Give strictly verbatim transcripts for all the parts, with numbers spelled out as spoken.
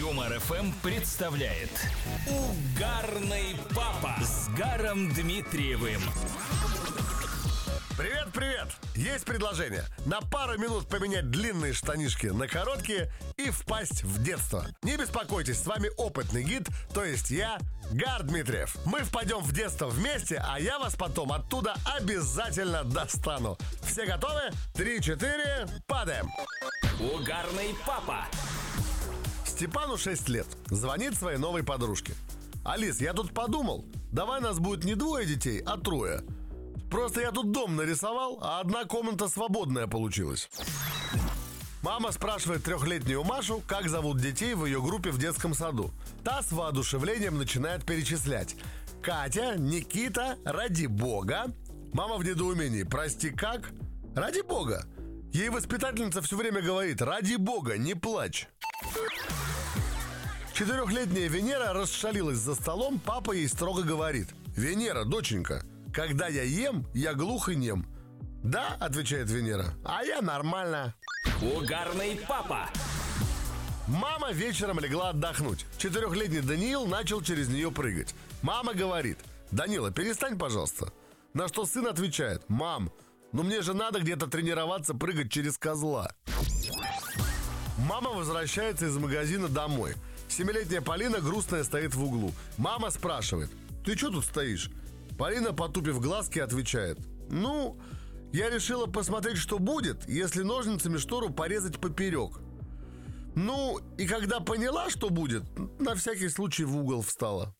Юмор эф эм представляет Угарный папа с Гаром Дмитриевым. Привет, привет! Есть предложение. На пару минут поменять длинные штанишки на короткие и впасть в детство. Не беспокойтесь, с вами опытный гид, то есть я, Гар Дмитриев. Мы впадем в детство вместе, а я вас потом оттуда обязательно достану. Все готовы? Три-четыре, падаем! Угарный папа. Степану шесть лет. Звонит своей новой подружке. Алис, я тут подумал, давай нас будет не двое детей, а трое. Просто я тут дом нарисовал, а одна комната свободная получилась. Мама спрашивает трехлетнюю Машу, как зовут детей в ее группе в детском саду. Та с воодушевлением начинает перечислять. Катя, Никита, ради бога. Мама в недоумении. Прости, как? Ради бога. Ей воспитательница все время говорит: ради бога, не плачь. Четырехлетняя Венера расшалилась за столом, папа ей строго говорит: Венера, доченька, когда я ем, я глух и нем. Да, отвечает Венера, а я нормально. Угарный папа. Мама вечером легла отдохнуть. Четырехлетний Даниил начал через нее прыгать. Мама говорит: Данила, перестань, пожалуйста. На что сын отвечает: мам, ну мне же надо где-то тренироваться прыгать через козла. Мама возвращается из магазина домой. Семилетняя Полина грустная стоит в углу. Мама спрашивает: ты что тут стоишь? Полина, потупив глазки, отвечает: ну, я решила посмотреть, что будет, если ножницами штору порезать поперек. Ну, и когда поняла, что будет, на всякий случай в угол встала.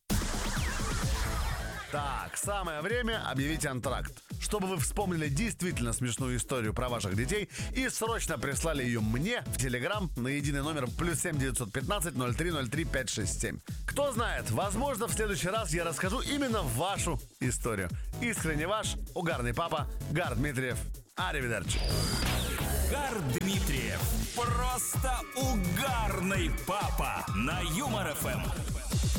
Так, самое время объявить антракт, чтобы вы вспомнили действительно смешную историю про ваших детей и срочно прислали ее мне в Телеграм на единый номер плюс семь девятьсот пятнадцать ноль три ноль три пять шесть семь. Кто знает, возможно, в следующий раз я расскажу именно вашу историю. Искренне ваш угарный папа Гар Дмитриев. Аривидерчи. Гар Дмитриев. Просто угарный папа на Юмор эф эм.